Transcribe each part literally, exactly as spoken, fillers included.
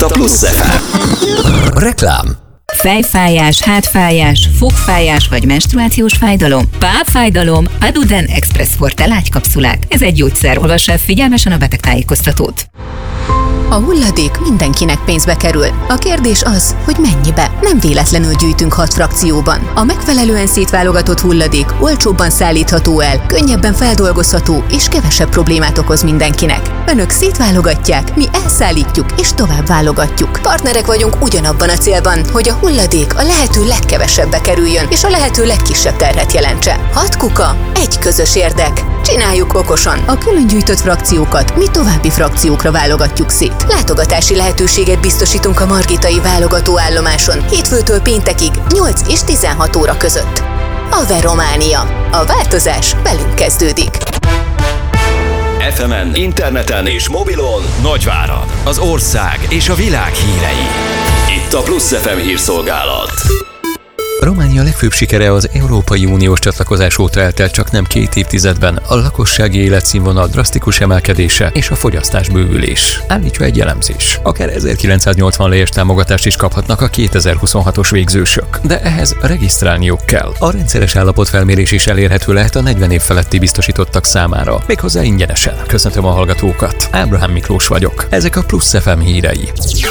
Itt a Plusz ef em. Reklám. Fejfájás, hátfájás, fogfájás vagy menstruációs fájdalom, pápfájdalom, Aduden Express Forte lágykapszulák. Ez egy gyógyszer. Olvass el figyelmesen a betegtájékoztatót. A hulladék mindenkinek pénzbe kerül. A kérdés az, hogy mennyibe. Nem véletlenül gyűjtünk hat frakcióban. A megfelelően szétválogatott hulladék olcsóbban szállítható el, könnyebben feldolgozható és kevesebb problémát okoz mindenkinek. Önök szétválogatják, mi elszállítjuk és tovább válogatjuk. Partnerek vagyunk ugyanabban a célban, hogy a hulladék a lehető legkevesebbe kerüljön és a lehető legkisebb terhet jelentse. Hat kuka, egy közös érdek. Csináljuk okosan. A külön gyűjtött frakciókat mi további frakciókra válogatjuk szét. Látogatási lehetőséget biztosítunk a margitai válogatóállomáson hétfőtől péntekig nyolc és tizenhat óra között. Aver-Románia. A változás velünk kezdődik. ef emen, interneten és mobilon Nagyvárad, az ország és a világ hírei. Itt a Plusz ef em hírszolgálat. Románia legfőbb sikere az Európai Uniós csatlakozás óta eltelt csak nem két évtizedben a lakossági életszínvonal drasztikus emelkedése és a fogyasztás bővülés. Állítja egy elemzés. Akár ezerkilencszáznyolcvan lejes támogatást is kaphatnak a kétezer-huszonhatos végzősök, de ehhez regisztrálniuk kell. A rendszeres állapotfelmérés is elérhető lehet a negyven év feletti biztosítottak számára, méghozzá ingyenesen. Köszöntöm a hallgatókat. Ábrahám Miklós vagyok. Ezek a Plusz ef em hírei.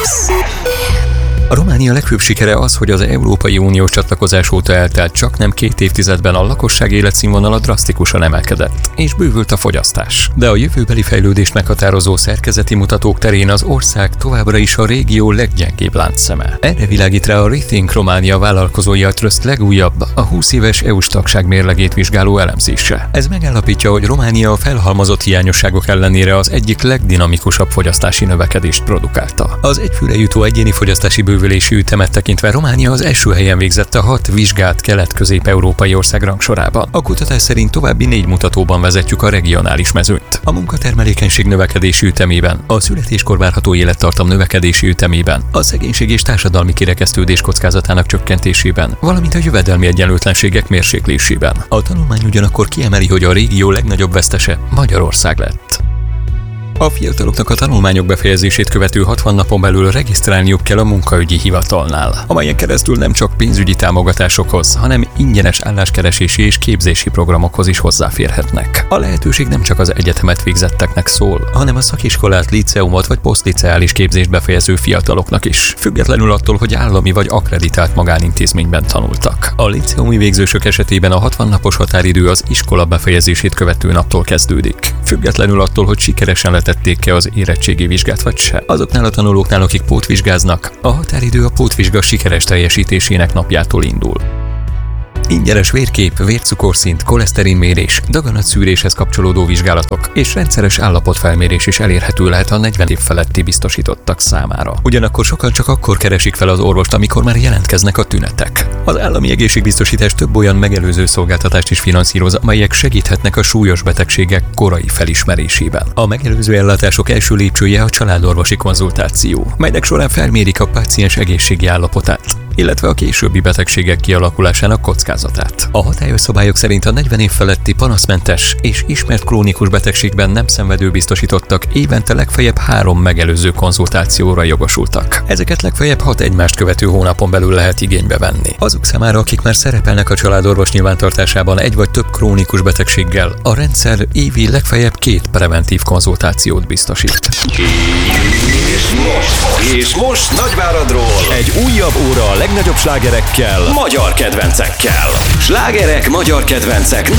A Románia legfőbb sikere az, hogy az Európai Uniós csatlakozás óta eltelt csak nem két évtizedben a lakosság életszínvonala drasztikusan emelkedett, és bővült a fogyasztás. De a jövőbeli fejlődést meghatározó szerkezeti mutatók terén az ország továbbra is a régió leggyengébb láncszeme. Erre világít rá a Rethink Románia vállalkozói Trust legújabb, a húsz éves é u-s tagság mérlegét vizsgáló elemzése. Ez megállapítja, hogy Románia a felhalmozott hiányosságok ellenére az egyik legdinamikusabb fogyasztási növekedést produkálta. Az egyfőre jutó egyéni fogyasztási bővülési ütemet tekintve Románia az első helyen végzett a hat vizsgált kelet-közép-európai ország rangsorában. A kutatás szerint további négy mutatóban vezetjük a regionális mezőnyt. A munkatermelékenység növekedési ütemében, a születéskor várható élettartam növekedési ütemében, a szegénység és társadalmi kirekesztődés kockázatának csökkentésében, valamint a jövedelmi egyenlőtlenségek mérséklésében. A tanulmány ugyanakkor kiemeli, hogy a régió legnagyobb vesztese Magyarország lett. A fiataloknak a tanulmányok befejezését követő hatvan napon belül regisztrálniuk kell a munkaügyi hivatalnál, amelyen keresztül nem csak pénzügyi támogatásokhoz, hanem ingyenes álláskeresési és képzési programokhoz is hozzáférhetnek. A lehetőség nem csak az egyetemet végzetteknek szól, hanem a szakiskolát, líceumot vagy posztliceális képzést befejező fiataloknak is, függetlenül attól, hogy állami vagy akkreditált magánintézményben tanultak. A líceumi végzősök esetében a hatvan napos határidő az iskola befejezését követő naptól kezdődik, függetlenül attól, hogy sikeresen letették-e az érettségi vizsgát vagy se. Azoknál a tanulóknál, akik pótvizsgáznak, a határidő a pótvizsga sikeres teljesítésének napjától indul. Ingyenes vérkép, vércukorszint, koleszterinmérés, daganatszűréshez kapcsolódó vizsgálatok és rendszeres állapotfelmérés is elérhető lehet a negyven év feletti biztosítottak számára. Ugyanakkor sokan csak akkor keresik fel az orvost, amikor már jelentkeznek a tünetek. Az állami egészségbiztosítás több olyan megelőző szolgáltatást is finanszíroz, amelyek segíthetnek a súlyos betegségek korai felismerésében. A megelőző ellátások első lépcsője a családorvosi konzultáció, melynek során felmérik a páciens egészségi állapotát, illetve a későbbi betegségek kialakulásának kockázatát. A hatályos szabályok szerint a negyven év feletti panaszmentes és ismert krónikus betegségben nem szenvedő biztosítottak évente legfeljebb három megelőző konzultációra jogosultak. Ezeket legfeljebb hat egymást követő hónapon belül lehet igénybe venni. Azok számára, akik már szerepelnek a családorvos nyilvántartásában egy vagy több krónikus betegséggel, a rendszer évi legfeljebb két preventív konzultációt biztosít. És most, és most Nagyváradról egy újabb óra a legnagyobb slágerekkel, magyar kedvencekkel. Slágerek, magyar kedvencek